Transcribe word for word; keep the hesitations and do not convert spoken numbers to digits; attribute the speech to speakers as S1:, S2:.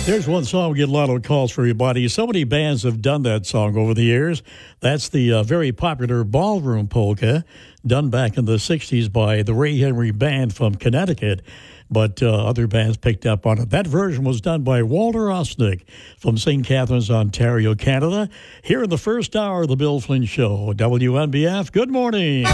S1: There's one song we get a lot of calls for, everybody. So many bands have done that song over the years. That's the uh, very popular Ballroom Polka, done back in the sixties by the Ray Henry Band from Connecticut. But uh, other bands picked up on it. That version was done by Walter Osnick from Saint Catharines, Ontario, Canada. Here in the first hour of the Bill Flynn Show, W N B F, good morning.